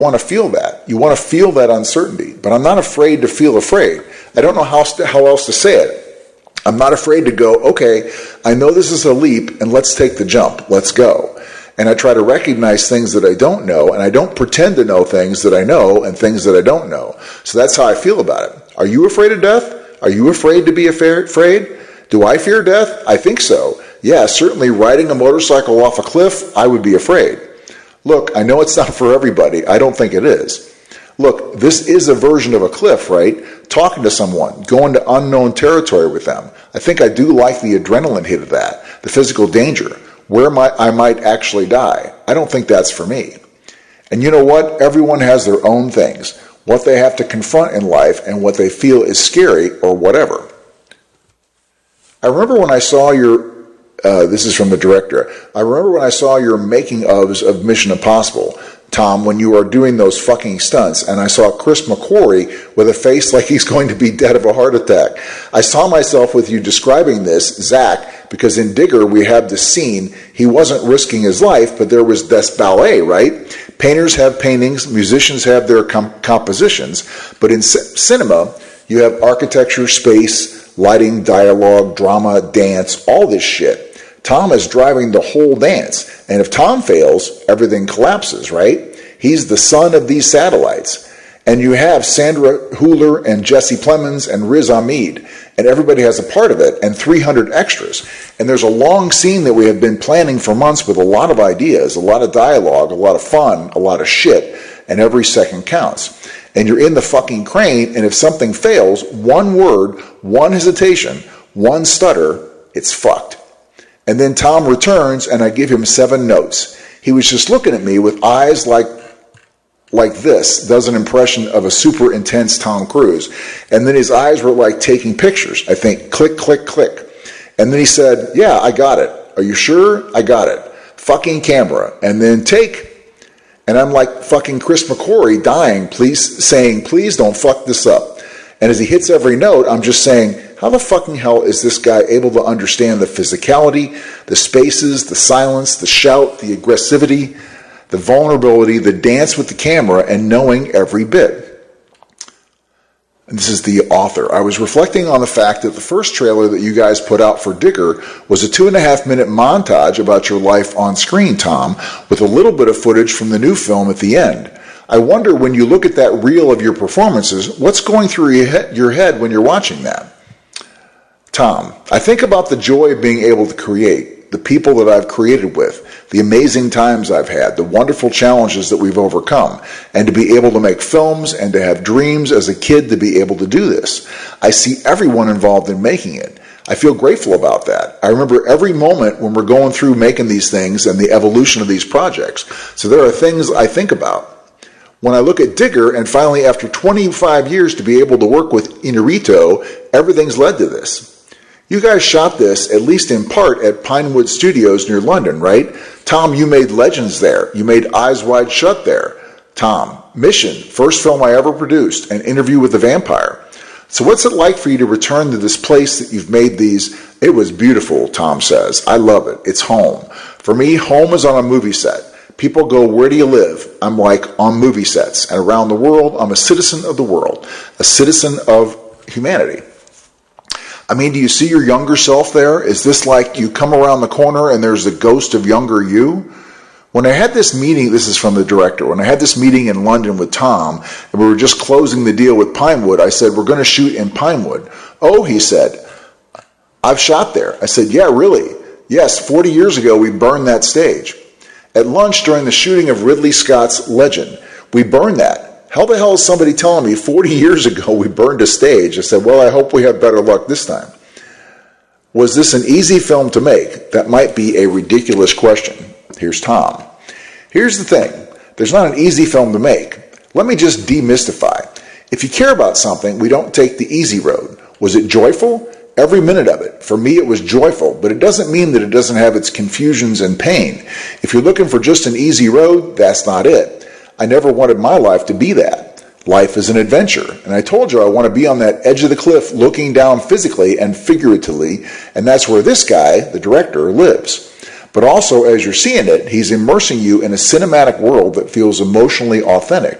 want to feel that. You want to feel that uncertainty. But I'm not afraid to feel afraid. I don't know how else to say it. I'm not afraid to go, okay, I know this is a leap, and let's take the jump. Let's go. And I try to recognize things that I don't know, and I don't pretend to know things that I know and things that I don't know. So that's how I feel about it. Are you afraid of death? Are you afraid to be afraid? Do I fear death? I think so. Yeah, certainly riding a motorcycle off a cliff, I would be afraid. Look, I know it's not for everybody. I don't think it is. Look, this is a version of a cliff, right? Talking to someone, going to unknown territory with them. I think I do like the adrenaline hit of that, the physical danger, where I might actually die. I don't think that's for me. And you know what? Everyone has their own things, what they have to confront in life and what they feel is scary or whatever. I remember when I saw this is from the director, I remember when I saw your making ofs of Mission Impossible, Tom, when you are doing those fucking stunts, and I saw Chris McQuarrie with a face like he's going to be dead of a heart attack. I saw myself with you describing this, Zach, because in Digger we have this scene, he wasn't risking his life, but there was this ballet, right? Painters have paintings, musicians have their compositions, but in cinema, you have architecture, space, lighting, dialogue, drama, dance, all this shit. Tom is driving the whole dance, and if Tom fails, everything collapses, right? He's the son of these satellites. And you have Sandra Hüller and Jesse Plemons and Riz Ahmed, and everybody has a part of it, and 300 extras. And there's a long scene that we have been planning for months with a lot of ideas, a lot of dialogue, a lot of fun, a lot of shit, and every second counts. And you're in the fucking crane, and if something fails, one word, one hesitation, one stutter, it's fucked. And then Tom returns, and I give him 7 notes. He was just looking at me with eyes like this, does an impression of a super intense Tom Cruise. And then his eyes were like taking pictures. I think, click, click, click. And then he said, yeah, I got it. Are you sure? I got it. Fucking camera. And then take. And I'm like fucking Chris McQuarrie dying, saying, please don't fuck this up. And as he hits every note, I'm just saying, how the fucking hell is this guy able to understand the physicality, the spaces, the silence, the shout, the aggressivity, the vulnerability, the dance with the camera, and knowing every bit? And this is the author. I was reflecting on the fact that the first trailer that you guys put out for Digger was a 2.5-minute montage about your life on screen, Tom, with a little bit of footage from the new film at the end. I wonder, when you look at that reel of your performances, what's going through your head when you're watching that? Tom, I think about the joy of being able to create, the people that I've created with, the amazing times I've had, the wonderful challenges that we've overcome, and to be able to make films and to have dreams as a kid to be able to do this. I see everyone involved in making it. I feel grateful about that. I remember every moment when we're going through making these things and the evolution of these projects. So there are things I think about. When I look at Digger, and finally after 25 years to be able to work with Inarito, everything's led to this. You guys shot this, at least in part, at Pinewood Studios near London, right? Tom, you made Legends there. You made Eyes Wide Shut there. Tom, Mission, first film I ever produced, an Interview with the Vampire. So what's it like for you to return to this place that you've made these? It was beautiful, Tom says. I love it. It's home. For me, home is on a movie set. People go, where do you live? I'm like, on movie sets. And around the world, I'm a citizen of the world, a citizen of humanity. I mean, do you see your younger self there? Is this like you come around the corner and there's the ghost of younger you? When I had this meeting, this is from the director, when I had this meeting in London with Tom, and we were just closing the deal with Pinewood, I said, we're going to shoot in Pinewood. Oh, he said, I've shot there. I said, yeah, really? Yes, 40 years ago, we burned that stage. At lunch during the shooting of Ridley Scott's Legend, we burned that. How the hell is somebody telling me 40 years ago we burned a stage? I said, well, I hope we have better luck this time. Was this an easy film to make? That might be a ridiculous question. Here's Tom. Here's the thing. There's not an easy film to make. Let me just demystify. If you care about something, we don't take the easy road. Was it joyful? Every minute of it. For me, it was joyful, but it doesn't mean that it doesn't have its confusions and pain. If you're looking for just an easy road, that's not it. I never wanted my life to be that. Life is an adventure. And I told you I want to be on that edge of the cliff looking down physically and figuratively, and that's where this guy, the director, lives. But also, as you're seeing it, he's immersing you in a cinematic world that feels emotionally authentic.